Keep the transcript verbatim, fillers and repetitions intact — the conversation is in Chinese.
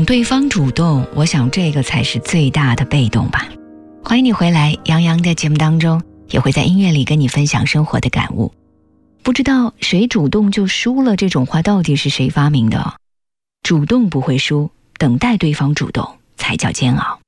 对方主动，我想这个才是最大的被动吧。欢迎你回来，杨洋的节目当中也会在音乐里跟你分享生活的感悟。不知道谁主动就输了，这种话到底是谁发明的？主动不会输，等待对方主动才叫煎熬。